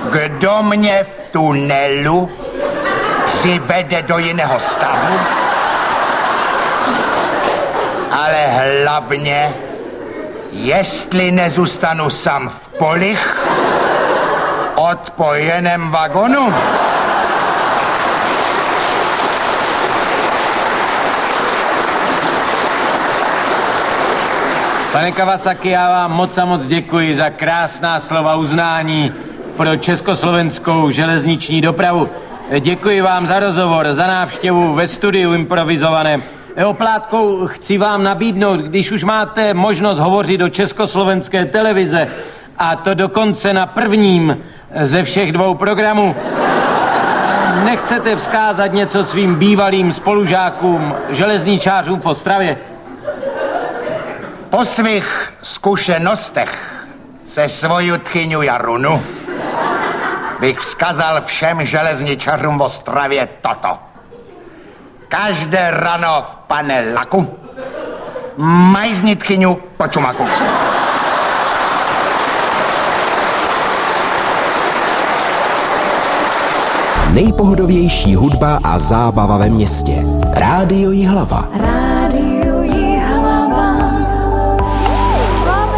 Kdo mě v tunelu přivede do jiného stavu? Ale hlavně, jestli nezůstanu sám v Polich, v odpojeném vagonu. Pane Kawasaki, já vám moc a moc děkuji za krásná slova uznání pro československou železniční dopravu. Děkuji vám za rozhovor, za návštěvu ve studiu improvizovaném. Oplátkou chci vám nabídnout, když už máte možnost hovořit do československé televize, a to dokonce na prvním ze všech 2 programů, nechcete vzkázat něco svým bývalým spolužákům, železničářům v Ostravě? Po svých zkušenostech se svoju tchyňu Jarunu bych vzkazal všem železničařům v Ostravě toto. Každé ráno v paneláku majzni tchyňu po čumaku. Nejpohodovější hudba a zábava ve městě. Rádio Jihlava.